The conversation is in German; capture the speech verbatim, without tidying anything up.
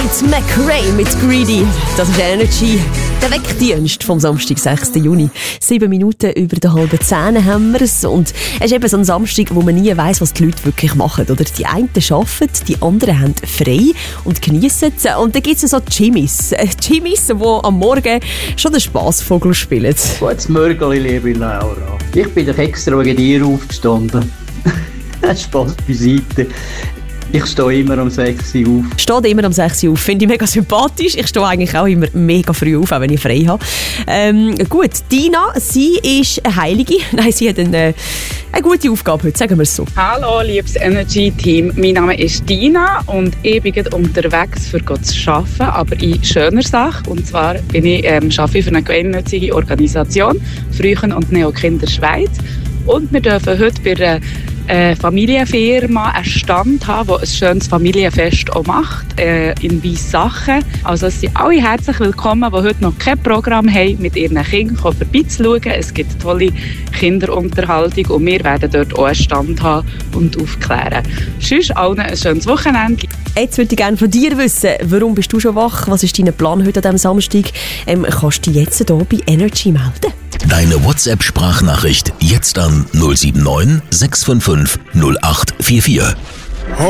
Tate McRae mit Greedy. Das ist Energy. Der Wegdienst vom Samstag, sechsten Juni. Sieben Minuten über der halben Zehn haben wir es. Und es ist eben so ein Samstag, wo man nie weiss, was die Leute wirklich machen. Oder die einen arbeiten, die anderen haben frei und geniessen es. Und dann gibt es so Jimmys. Jimmys, die am Morgen schon den Spassvogel spielen. Gutes Mörgeli, liebe Laura. Ich bin doch extra wegen dir aufgestanden. Spaß beiseite. Ich stehe immer um sechs Uhr auf. Steht immer um sechs Uhr auf. Finde ich mega sympathisch. Ich stehe eigentlich auch immer mega früh auf, auch wenn ich frei habe. Ähm, gut, Dina, sie ist eine Heilige. Nein, sie hat eine, eine gute Aufgabe heute, sagen wir es so. Hallo, liebes Energy-Team. Mein Name ist Dina und ich bin unterwegs, für Gott zu arbeiten, aber in schöner Sache. Und zwar bin ich, ähm, arbeite ich für eine gemeinnützige Organisation, Frühen und Neokinder Schweiz. Und wir dürfen heute bei einer Eine Familienfirma einen Stand haben, der ein schönes Familienfest auch macht, äh, in Weissachen. Also es sind alle herzlich willkommen, die heute noch kein Programm haben, mit ihren Kindern vorbeizuschauen. Es gibt tolle Kinderunterhaltung und wir werden dort auch einen Stand haben und aufklären. Sonst allen ein schönes Wochenende. Jetzt würde ich gerne von dir wissen, warum bist du schon wach? Was ist dein Plan heute an diesem Samstag? Ähm, kannst du dich jetzt hier bei Energy melden? Deine WhatsApp-Sprachnachricht jetzt an null sieben neun sechs fünf fünf null acht vier vier.